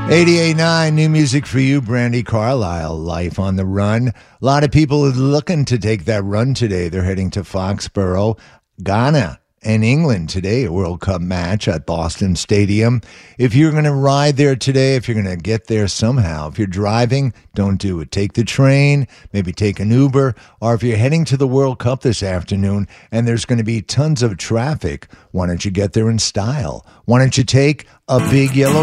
88.9 new music for you, Brandy Carlisle, Life on the Run. A lot of people are looking to take that run today. They're heading to Foxborough, Ghana, and England today, a World Cup match at Boston Stadium. If you're going to ride there today, if you're going to get there somehow, if you're driving, don't do it. Take the train, maybe take an Uber, or if you're heading to the World Cup this afternoon and there's going to be tons of traffic, why don't you get there in style? Why don't you take a big yellow